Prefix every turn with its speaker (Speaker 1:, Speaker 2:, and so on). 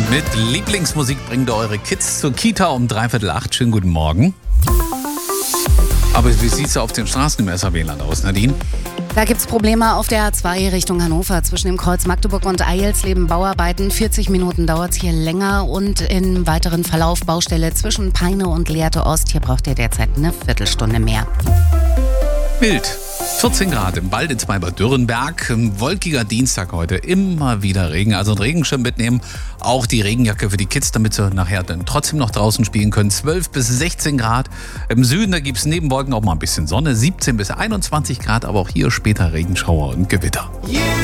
Speaker 1: Mit Lieblingsmusik bringt ihr eure Kids zur Kita um 7:45. Schönen guten Morgen. Aber wie sieht es auf den Straßen im SAW-Land aus, Nadine?
Speaker 2: Da gibt es Probleme auf der A2 Richtung Hannover. Zwischen dem Kreuz Magdeburg und Eilsleben Bauarbeiten. 40 Minuten dauert es hier länger und im weiteren Verlauf Baustelle zwischen Peine und Lehrte Ost. Hier braucht ihr derzeit eine Viertelstunde mehr.
Speaker 1: Wild. 14 Grad im Balditzmar bei Dürrenberg. Wolkiger Dienstag heute. Immer wieder Regen. Also einen Regenschirm mitnehmen. Auch die Regenjacke für die Kids, damit sie nachher dann trotzdem noch draußen spielen können. 12 bis 16 Grad. Im Süden, da gibt es neben Wolken auch mal ein bisschen Sonne. 17 bis 21 Grad. Aber auch hier später Regenschauer und Gewitter.